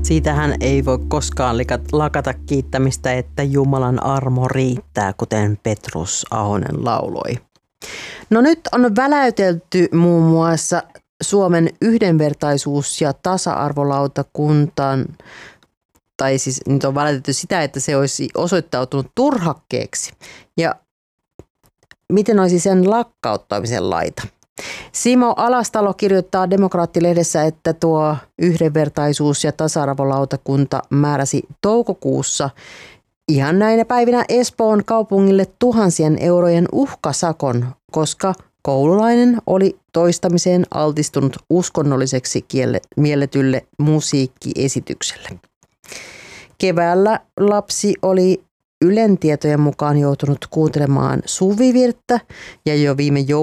Siitähän ei voi koskaan lakata kiittämistä, että Jumalan armo riittää, kuten Petrus Ahonen lauloi. No nyt on väläytelty muun muassa Suomen yhdenvertaisuus- ja tasa-arvolautakuntaan, tai siis nyt on väläytetty sitä, että se olisi osoittautunut turhakkeeksi. Ja miten olisi sen lakkauttamisen laita? Simo Alastalo kirjoittaa Demokraatti-lehdessä, että tuo yhdenvertaisuus- ja tasa-arvolautakunta määräsi toukokuussa ihan näinä päivinä Espoon kaupungille tuhansien eurojen uhkasakon, koska koululainen oli toistamiseen altistunut uskonnolliseksi mielletylle musiikkiesitykselle. Keväällä lapsi oli Ylen tietojen mukaan joutunut kuuntelemaan suvivirttä ja jo viime